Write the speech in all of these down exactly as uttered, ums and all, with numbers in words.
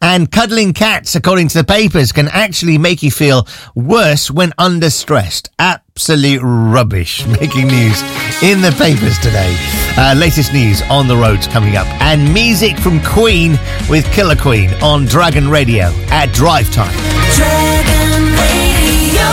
And cuddling cats, according to the papers, can actually make you feel worse when under stress. Absolute rubbish. Making news in the papers today. Uh, latest news on the roads coming up. And music from Queen with Killer Queen on Dragon Radio at drive time. Dragon Radio.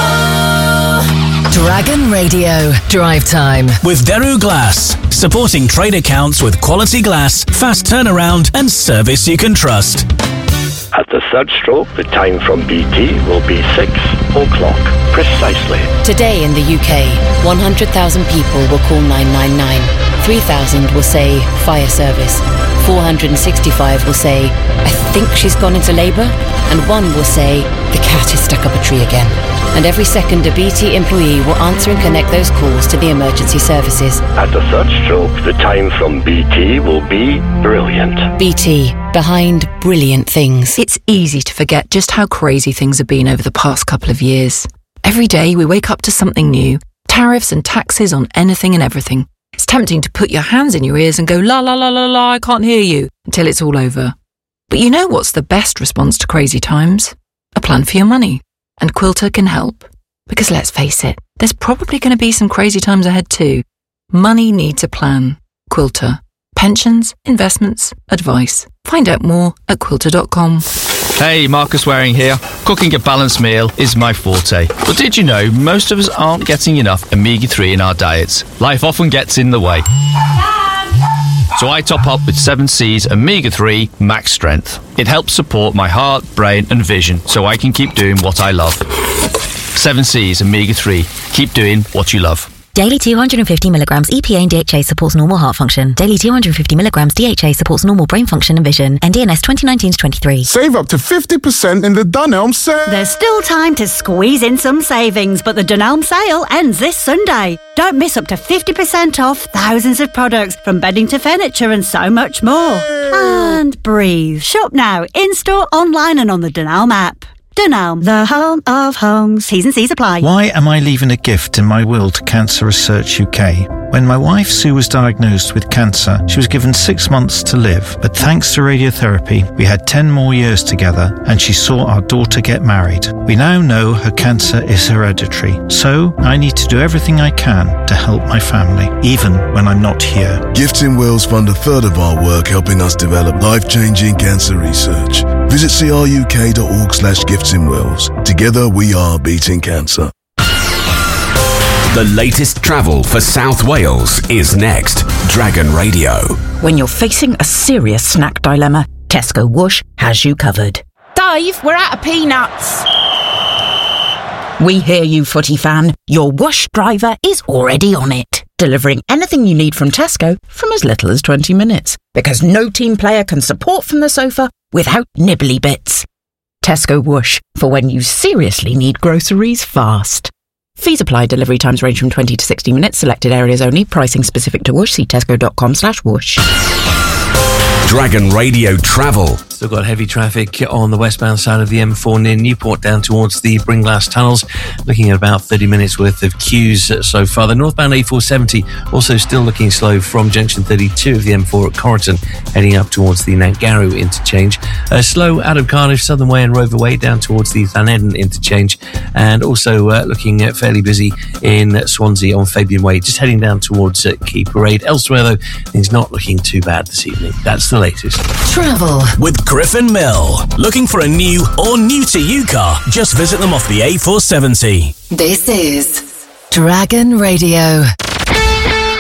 Dragon Radio Drive Time with Deru Glass, supporting trade accounts with quality glass, fast turnaround and service you can trust. At the third stroke, the time from B T will be six o'clock precisely. Today in the U K, one hundred thousand people will call nine nine nine. three thousand will say fire service. four hundred sixty-five will say, I think she's gone into labour. And one will say, the cat is stuck up a tree again. And every second, a B T employee will answer and connect those calls to the emergency services. At the third stroke, the time from B T will be brilliant. B T, behind brilliant things. It's easy to forget just how crazy things have been over the past couple of years. Every day we wake up to something new. Tariffs and taxes on anything and everything. It's tempting to put your hands in your ears and go, la la la la la, I can't hear you, until it's all over. But you know what's the best response to crazy times? A plan for your money. And Quilter can help. Because let's face it, there's probably going to be some crazy times ahead too. Money needs a plan. Quilter. Pensions, investments, advice. Find out more at quilter dot com. Hey, Marcus Waring here. Cooking a balanced meal is my forte. But did you know most of us aren't getting enough omega three in our diets? Life often gets in the way. So I top up with seven C's omega three Max Strength. It helps support my heart, brain and vision so I can keep doing what I love. seven C's omega three. Keep doing what you love. Daily two hundred fifty milligrams E P A and D H A supports normal heart function. Daily two hundred fifty milligrams D H A supports normal brain function and vision. N D N S twenty nineteen to twenty-three. Save up to fifty percent in the Dunelm sale. There's still time to squeeze in some savings, but the Dunelm sale ends this Sunday. Don't miss up to fifty percent off thousands of products, from bedding to furniture and so much more. And breathe. Shop now, in-store, online and on the Dunelm app. Dunelm, the home of homes. T's and C's apply. Why am I leaving a gift in my will to Cancer Research U K? When my wife Sue was diagnosed with cancer, she was given six months to live. But thanks to radiotherapy, we had ten more years together and she saw our daughter get married. We now know her cancer is hereditary. So I need to do everything I can to help my family, even when I'm not here. Gifts in Wills fund a third of our work helping us develop life-changing cancer research. Visit cruk.org slash gifts in Wills. Together we are beating cancer. The latest travel for South Wales is next. Dragon Radio. When you're facing a serious snack dilemma, Tesco Whoosh has you covered. Dave, we're out of peanuts. We hear you, footy fan. Your Whoosh driver is already on it, delivering anything you need from Tesco from as little as twenty minutes. Because no team player can support from the sofa without nibbly bits. Tesco Whoosh, for when you seriously need groceries fast. Fees apply. Delivery times range from twenty to sixty minutes. Selected areas only. Pricing specific to Whoosh. See tesco.com slash whoosh. Dragon Radio Travel. Still got heavy traffic on the westbound side of the M four near Newport down towards the Bringlass tunnels. Looking at about thirty minutes worth of queues so far. The northbound A four seventy also still looking slow from junction thirty-two of the M four at Corriton, heading up towards the Nantgarw interchange. Uh, slow out of Cardiff, Southern Way and Rover Way down towards the Llanedden interchange. And also uh, looking uh, fairly busy in Swansea on Fabian Way, just heading down towards uh, Quay Parade. Elsewhere though, things not looking too bad this evening. That's the latest. Travel with Griffin Mill. Looking for a new or new to you car? Just visit them off the A four seventy. This is Dragon Radio.